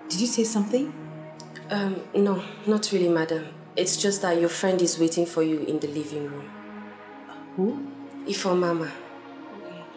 Did you say something? No, not really, madam. It's just that your friend is waiting for you in the living room. Who? Ifo Mama.